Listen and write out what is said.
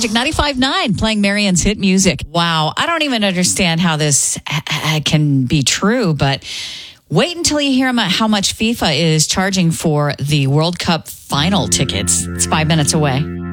Magic 95.9 playing Marian's hit music. Wow. I don't even understand how this can be true, but wait until you hear about how much FIFA is charging for the World Cup final tickets. It's 5 minutes away.